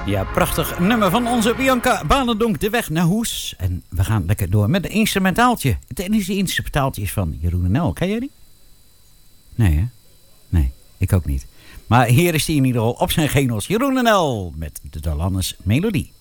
Ja, prachtig nummer van onze Bianca Balendonk, De Weg naar Hoes. En we gaan lekker door met een instrumentaaltje. Het enige instrumentaaltje is van Jeroen en Nel. Ken jij die? Nee, hè? Nee, ik ook niet. Maar hier is hij in ieder geval op zijn gengels. Jeroen en Nel met de Dalannes Melodie.